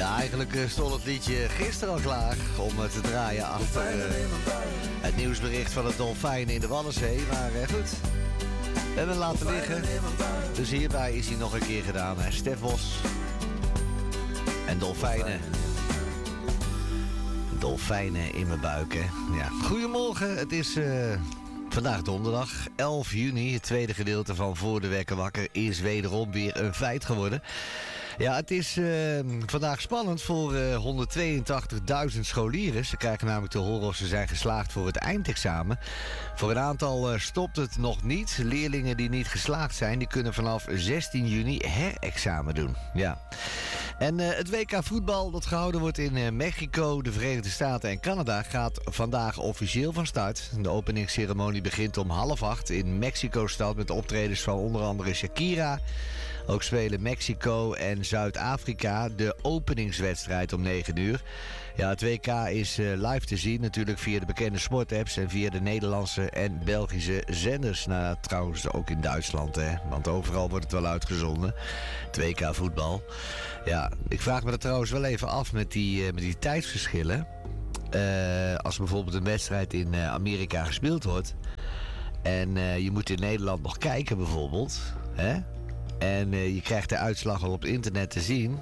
Ja, eigenlijk stond het liedje gisteren al klaar om te draaien achter het nieuwsbericht van het dolfijnen in de Waddenzee. Maar goed, we hebben hem laten liggen. Dus hierbij is hij nog een keer gedaan. Hè? Stef Bos en dolfijnen. Dolfijnen in mijn buik, hè. Ja. Goedemorgen, het is vandaag donderdag, 11 juni. Het tweede gedeelte van Voor de Wekker Wakker is wederom weer een feit geworden. Ja, het is vandaag spannend voor 182.000 scholieren. Ze krijgen namelijk te horen of ze zijn geslaagd voor het eindexamen. Voor een aantal stopt het nog niet. Leerlingen die niet geslaagd zijn, die kunnen vanaf 16 juni herexamen doen. Ja. En het WK voetbal dat gehouden wordt in Mexico, de Verenigde Staten en Canada gaat vandaag officieel van start. De openingsceremonie begint om 7:30 in Mexico-stad met optredens van onder andere Shakira. Ook spelen Mexico en Zuid-Afrika de openingswedstrijd om 9 uur. Ja, het WK is live te zien natuurlijk via de bekende sportapps en via de Nederlandse en Belgische zenders. Nou, trouwens ook in Duitsland, hè, want overal wordt het wel uitgezonden. Het WK voetbal. Ja, ik vraag me dat trouwens wel even af met die tijdsverschillen. Als bijvoorbeeld een wedstrijd in Amerika gespeeld wordt en je moet in Nederland nog kijken bijvoorbeeld, hè? En je krijgt de uitslag al op internet te zien,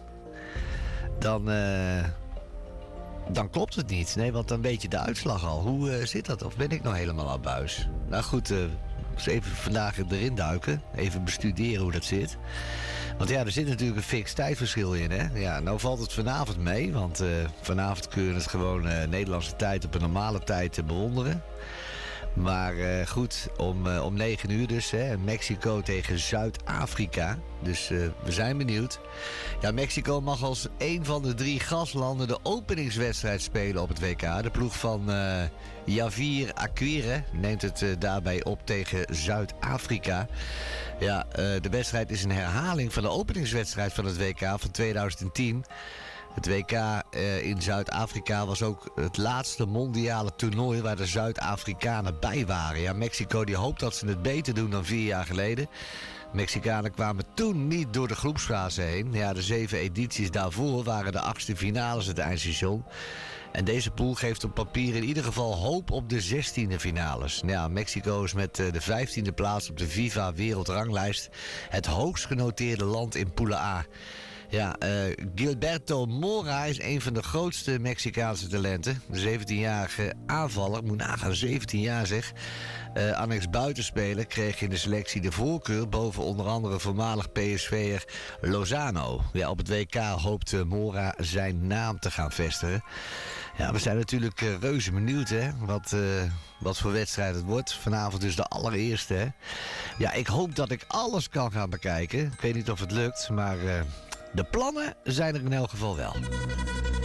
dan klopt het niet. Nee, want dan weet je de uitslag al. Hoe zit dat? Of ben ik nou helemaal aan buis? Nou goed, dus even vandaag erin duiken. Even bestuderen hoe dat zit. Want ja, er zit natuurlijk een fix tijdverschil in, hè. Ja, nou valt het vanavond mee. Want vanavond kun je het gewoon Nederlandse tijd op een normale tijd bewonderen. Maar goed, om 9 uur dus, hè, Mexico tegen Zuid-Afrika. Dus we zijn benieuwd. Ja, Mexico mag als een van de 3 gastlanden de openingswedstrijd spelen op het WK. De ploeg van Javier Aguirre neemt het daarbij op tegen Zuid-Afrika. Ja, de wedstrijd is een herhaling van de openingswedstrijd van het WK van 2010. Het WK in Zuid-Afrika was ook het laatste mondiale toernooi waar de Zuid-Afrikanen bij waren. Ja, Mexico die hoopt dat ze het beter doen dan 4 jaar geleden. Mexicanen kwamen toen niet door de groepsfase heen. Ja, de 7 edities daarvoor waren de 8e finales het eindstation. En deze pool geeft op papier in ieder geval hoop op de 16e finales. Ja, Mexico is met de 15e plaats op de FIFA wereldranglijst het hoogst genoteerde land in Pool A. Ja, Gilberto Mora is een van de grootste Mexicaanse talenten. De 17-jarige aanvaller, moet nagaan, 17 jaar zeg. Annex buitenspeler kreeg in de selectie de voorkeur boven onder andere voormalig PSV'er Lozano. Ja, op het WK hoopt Mora zijn naam te gaan vestigen. Ja, we zijn natuurlijk reuze benieuwd, hè, wat voor wedstrijd het wordt. Vanavond dus de allereerste, hè. Ja, ik hoop dat ik alles kan gaan bekijken. Ik weet niet of het lukt, maar de plannen zijn er in elk geval wel.